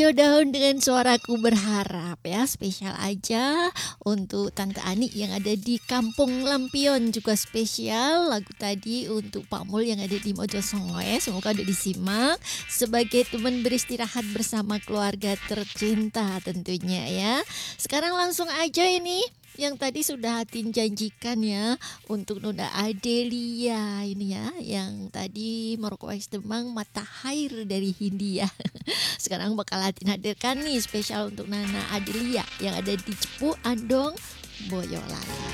Hijau daun dengan suaraku berharap ya, spesial aja untuk Tante Ani yang ada di Kampung Lampion, juga spesial lagu tadi untuk Pak Mul yang ada di Mojosongo. Semoga udah disimak sebagai teman beristirahat bersama keluarga tercinta tentunya ya. Sekarang langsung aja ini yang tadi sudah Hatin janjikan ya untuk Nona Adelia ini ya, yang tadi merequest Demang Mata Air dari Hindia. Sekarang bakal Hatin hadirkan nih spesial untuk Nana Adelia yang ada di Cepu Andong Boyolali.